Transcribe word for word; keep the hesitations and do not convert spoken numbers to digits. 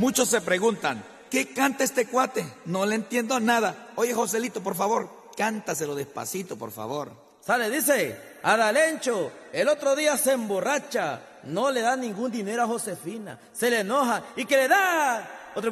muchos se preguntan, ¿qué canta este cuate? No le entiendo nada. Oye, Joselito, por favor, cántaselo despacito, por favor. Sale, dice, Adalencho, el otro día se emborracha, no le da ningún dinero a Josefina, se le enoja y que le da